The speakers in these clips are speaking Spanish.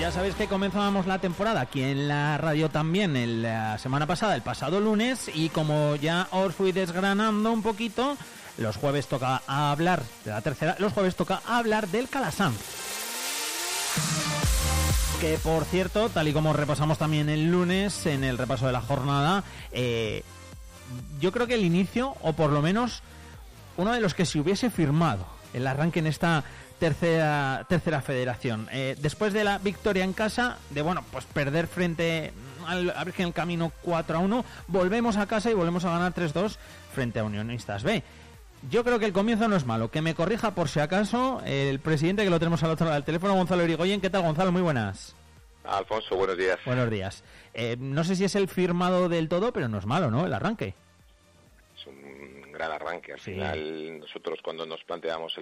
Ya sabéis que comenzábamos la temporada aquí en la radio también la semana pasada, el pasado lunes, y como ya os fui desgranando un poquito, los jueves toca hablar de la tercera, los jueves toca hablar del Calasanz. Que por cierto, tal y como repasamos también el lunes en el repaso de la jornada, yo creo que el inicio, o por lo menos uno de los que se hubiese firmado el arranque en esta tercera federación, después de la victoria en casa, de pues perder frente al Virgen del Camino 4-1, volvemos a casa y volvemos a ganar 3-2 frente a Unionistas B. Yo creo que el comienzo no es malo. Que me corrija por si acaso el presidente, que lo tenemos al otro lado del teléfono, Gonzalo Irigoyen. ¿Qué tal, Gonzalo? Muy buenas. Alfonso, buenos días. Buenos días. No sé si es el firmado del todo, pero no es malo, ¿no? El arranque. Es un gran arranque. Al final, nosotros cuando nos planteamos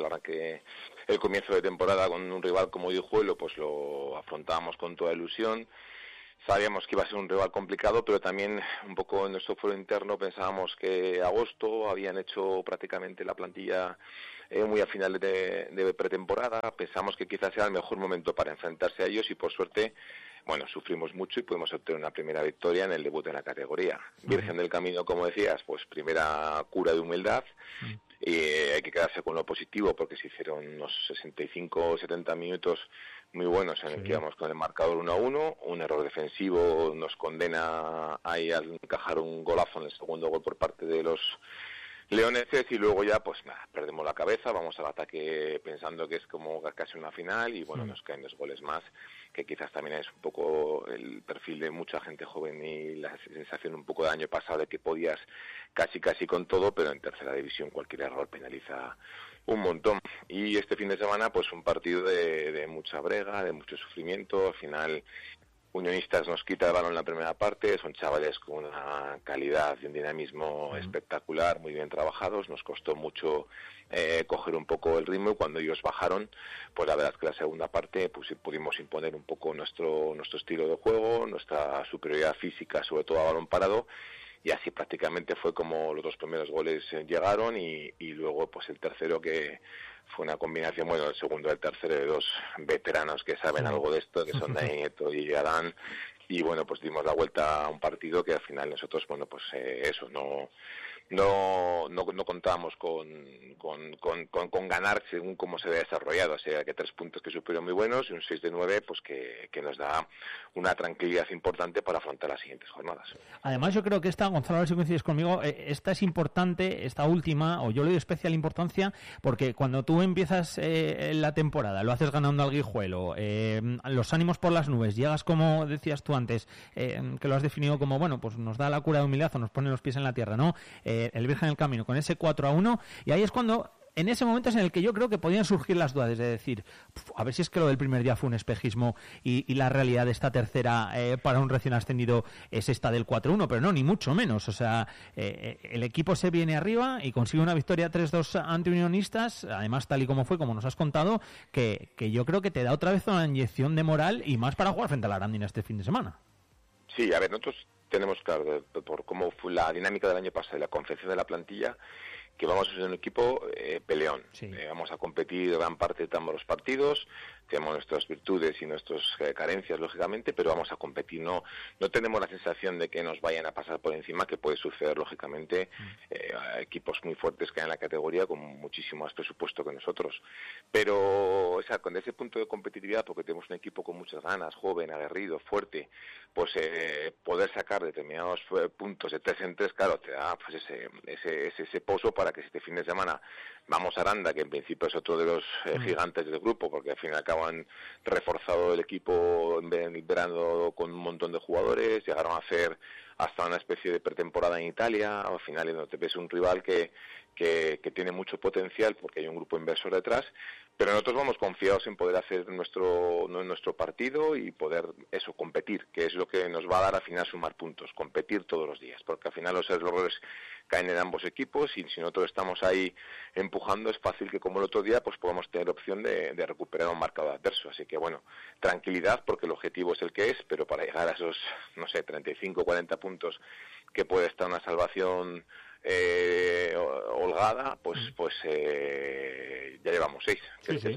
el comienzo de temporada con un rival como Guijuelo, pues lo afrontábamos con toda ilusión. Sabíamos que iba a ser un rival complicado, pero también un poco en nuestro foro interno pensábamos que agosto habían hecho prácticamente la plantilla muy a final de pretemporada. Pensamos que quizás era el mejor momento para enfrentarse a ellos y por suerte, sufrimos mucho y pudimos obtener una primera victoria en el debut en la categoría. Virgen del Camino, como decías, pues primera cura de humildad. Hay que quedarse con lo positivo porque se hicieron unos 65 o 70 minutos muy buenos en el que íbamos con el marcador 1-1, un error defensivo nos condena ahí al encajar un golazo en el segundo gol por parte de los leoneses y luego ya perdemos la cabeza, vamos al ataque pensando que es como casi una final y nos caen 2 goles más, que quizás también es un poco el perfil de mucha gente joven y la sensación un poco del año pasado de que podías casi con todo, pero en tercera división cualquier error penaliza un montón. Y este fin de semana un partido de mucha brega, de mucho sufrimiento. Al final Unionistas nos quita el balón en la primera parte, son chavales con una calidad y un dinamismo espectacular, muy bien trabajados, nos costó mucho coger un poco el ritmo y cuando ellos bajaron, pues la verdad es que la segunda parte pudimos imponer un poco nuestro estilo de juego, nuestra superioridad física, sobre todo a balón parado, y así prácticamente fue como los 2 primeros goles llegaron y luego el tercero que fue una combinación, el segundo y el tercero de 2 veteranos que saben algo de esto, que son Dani Nieto y Adán, y dimos la vuelta a un partido que al final nosotros, eso, no contábamos con ganar según cómo se había desarrollado, o sea que 3 puntos que supieron muy buenos y un 6 de 9 que nos da una tranquilidad importante para afrontar las siguientes jornadas. Además yo creo que Gonzalo, a ver si coincides conmigo, esta es importante, esta última, o yo le doy especial importancia, porque cuando tú empiezas la temporada, lo haces ganando al Guijuelo, los ánimos por las nubes, llegas como decías tú antes, que lo has definido como, nos da la cura de humildad o nos pone los pies en la tierra, ¿no? El Virgen del Camino con ese 4-1, y ahí es cuando, en ese momento es en el que yo creo que podían surgir las dudas, de decir, a ver si es que lo del primer día fue un espejismo y la realidad de esta tercera para un recién ascendido es esta del 4-1, pero no, ni mucho menos, o sea, el equipo se viene arriba y consigue una victoria 3-2 ante Unionistas, además tal y como fue, como nos has contado, que yo creo que te da otra vez una inyección de moral y más para jugar frente a la Arandina este fin de semana. Sí, a ver, nosotros tenemos claro, por cómo fue la dinámica del año pasado y la confección de la plantilla, que vamos a ser un equipo peleón. Vamos a competir gran parte de ambos los partidos, tenemos nuestras virtudes y nuestras carencias, lógicamente, pero vamos a competir. No tenemos la sensación de que nos vayan a pasar por encima, que puede suceder, lógicamente, a equipos muy fuertes que hay en la categoría con muchísimo más presupuesto que nosotros. Pero, con ese punto de competitividad, porque tenemos un equipo con muchas ganas, joven, aguerrido, fuerte, poder sacar determinados puntos de 3 en 3, claro, te da ese pozo para que este fin de semana vamos a Aranda, que en principio es otro de los gigantes del grupo, porque al fin y al cabo han reforzado el equipo en verano con un montón de jugadores, llegaron a hacer hasta una especie de pretemporada en Italia, al final no te ves un rival que tiene mucho potencial porque hay un grupo inversor detrás, pero nosotros vamos confiados en poder hacer nuestro partido y poder competir, que es lo que nos va a dar al final sumar puntos, competir todos los días, porque al final los errores caen en ambos equipos y si nosotros estamos ahí empujando es fácil que como el otro día podamos tener opción de recuperar un marcador adverso, así que tranquilidad porque el objetivo es el que es, pero para llegar a esos 35 o 40 puntos que puede estar una salvación holgada, pues ya llevamos 6. Sí.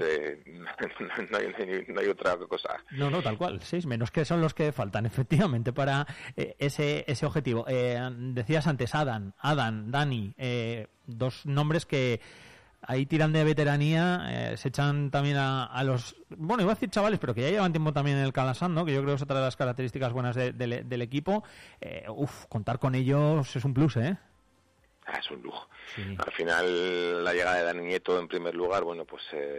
No hay otra cosa. No, tal cual, 6 menos, que son los que faltan efectivamente para ese objetivo. Decías antes Adán, Dani, 2 nombres que ahí tiran de veteranía, se echan también a los, bueno, iba a decir chavales, pero que ya llevan tiempo también en el Calasan, ¿no? Que yo creo que es otra de las características buenas del equipo. Contar con ellos es un plus, ¿eh? Es un lujo. Sí. Al final, la llegada de Dani Nieto en primer lugar, un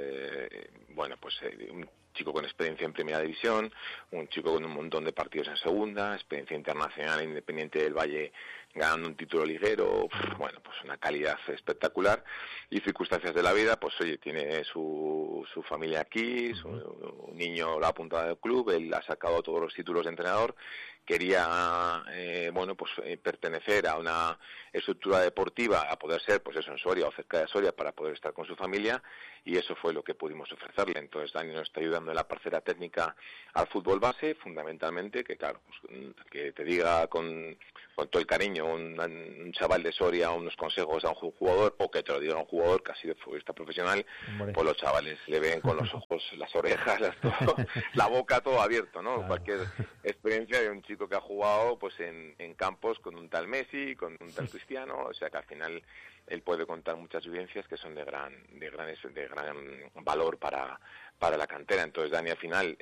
chico con experiencia en Primera División, un chico con un montón de partidos en Segunda, experiencia internacional en Independiente del Valle, ganando un título liguero, una calidad espectacular, y circunstancias de la vida, pues oye, tiene su familia aquí, su niño lo ha apuntado del club, él ha sacado todos los títulos de entrenador, quería pertenecer a una estructura deportiva, a poder ser en Soria o cerca de Soria, para poder estar con su familia, y eso fue lo que pudimos ofrecerle. Entonces Dani nos está ayudando en la parcela técnica al fútbol base, fundamentalmente, que claro, que te diga con todo el cariño un chaval de Soria unos consejos a un jugador, o que te lo diga un jugador que ha sido futbolista profesional, pues los chavales le ven con los ojos, las orejas, la boca, todo abierto, ¿no? Claro. Cualquier experiencia de un chico que ha jugado en campos con un tal Messi, con un tal Cristiano, o sea que al final él puede contar muchas vivencias que son de gran valor para la cantera. Entonces Dani al final,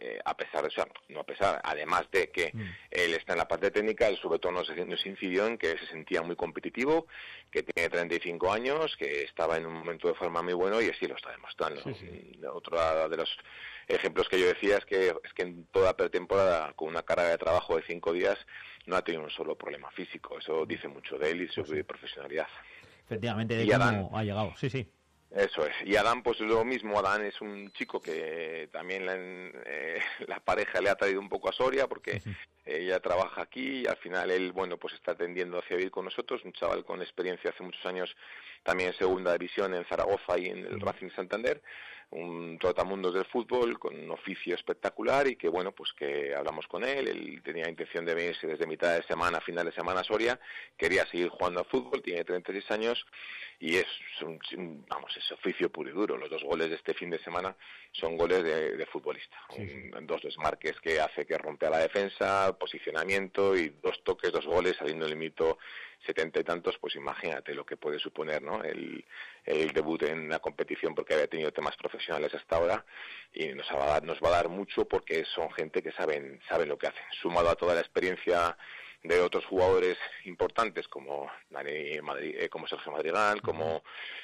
además de que él está en la parte técnica, él sobre todo nos incidió en que se sentía muy competitivo, que tiene 35 años, que estaba en un momento de forma muy bueno, y así lo está demostrando. Sí. Otro de los ejemplos que yo decía es que en toda pretemporada, con una carga de trabajo de 5 días, no ha tenido un solo problema físico. Eso dice mucho de él y su profesionalidad. Efectivamente, de cómo Adán ha llegado, sí. Eso es. Y Adán, pues lo mismo. Adán es un chico que también la pareja le ha traído un poco a Soria, porque ella trabaja aquí, y al final él, está tendiendo hacia vivir con nosotros. Un chaval con experiencia hace muchos años también en Segunda División en Zaragoza y en el Racing Santander. Un trotamundos del fútbol con un oficio espectacular, y que que hablamos con él tenía intención de venirse desde mitad de semana, final de semana a Soria, quería seguir jugando al fútbol, tiene 36 años y es oficio puro y duro. Los 2 goles de este fin de semana son goles de futbolista, 2 desmarques que hace, que rompe a la defensa, posicionamiento, y 2 toques, 2 goles saliendo del mito 70 y tantos. Pues imagínate lo que puede suponer, ¿no? El debut en la competición, porque había tenido temas profesionales hasta ahora, y nos va a dar mucho, porque son gente que saben lo que hacen, sumado a toda la experiencia de otros jugadores importantes como como Sergio Madrigal, como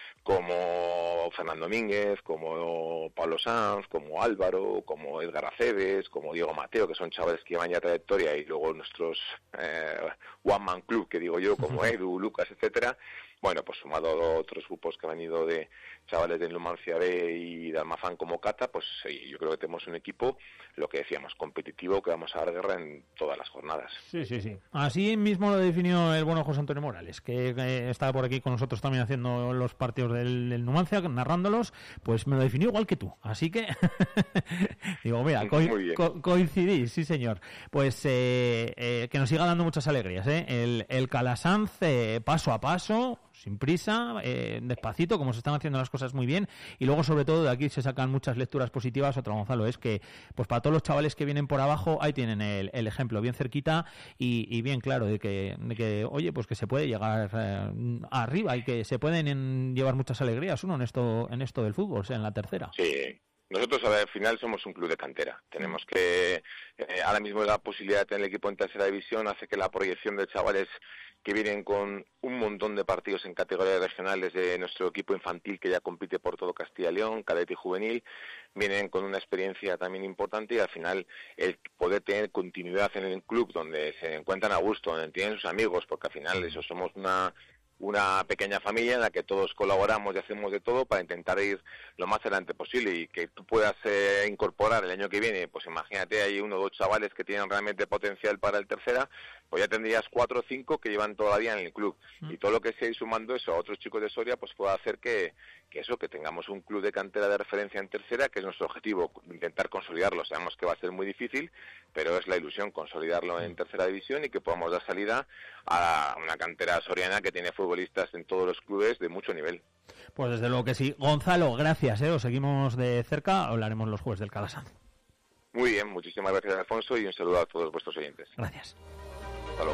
Fernando Domínguez, como Pablo Sanz, como Álvaro, como Edgar Aceves, como Diego Mateo, que son chavales que llevan ya trayectoria, y luego nuestros One Man Club, que digo yo, como Edu, Lucas, etcétera. Sumado a otros grupos que han venido de chavales de Numancia B y de Almazán como Cata, yo creo que tenemos un equipo, lo que decíamos, competitivo, que vamos a dar guerra en todas las jornadas. Sí. Así mismo lo definió el bueno José Antonio Morales, que estaba por aquí con nosotros también haciendo los partidos del Numancia, narrándolos, pues me lo definió igual que tú. Así que, digo, mira, coincidís, sí señor. Pues que nos siga dando muchas alegrías, ¿eh? El Calasanz, paso a paso, sin prisa, despacito, como se están haciendo las cosas muy bien, y luego sobre todo de aquí se sacan muchas lecturas positivas. Otra, Gonzalo, es que pues para todos los chavales que vienen por abajo, ahí tienen el ejemplo bien cerquita y bien claro de que oye, pues que se puede llegar arriba, y que se pueden llevar muchas alegrías en esto del fútbol, en la tercera. Sí. Nosotros al final somos un club de cantera. Tenemos que, ahora mismo la posibilidad de tener el equipo en tercera división hace que la proyección de chavales que vienen con un montón de partidos en categorías regionales de nuestro equipo infantil, que ya compite por todo Castilla y León, cadete y juvenil, vienen con una experiencia también importante, y al final el poder tener continuidad en el club donde se encuentran a gusto, donde tienen sus amigos, porque al final eso somos una pequeña familia en la que todos colaboramos y hacemos de todo para intentar ir lo más adelante posible, y que tú puedas incorporar el año que viene, pues imagínate, hay 1 o 2 chavales que tienen realmente potencial para el tercera, pues ya tendrías 4 o 5 que llevan todavía en el club, y todo lo que se ir sumando eso a otros chicos de Soria, pues puede hacer que que tengamos un club de cantera de referencia en tercera, que es nuestro objetivo, intentar consolidarlo. Sabemos que va a ser muy difícil, pero es la ilusión consolidarlo en tercera división y que podamos dar salida a una cantera soriana que tiene futbolistas en todos los clubes de mucho nivel. Pues desde luego que sí. Gonzalo, gracias, os seguimos de cerca, hablaremos los jueves del Calasanz. Muy bien, muchísimas gracias, Alfonso, y un saludo a todos vuestros oyentes. Gracias.